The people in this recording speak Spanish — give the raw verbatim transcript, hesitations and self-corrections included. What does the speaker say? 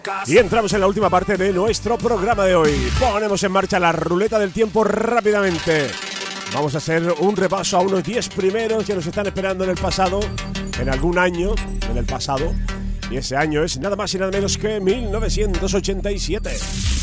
Y entramos en la última parte de nuestro programa de hoy. Ponemos en marcha la ruleta del tiempo rápidamente. Vamos a hacer un repaso a unos diez primeros que nos están esperando en el pasado, en algún año, en el pasado. Y ese año es nada más y nada menos que mil novecientos ochenta y siete.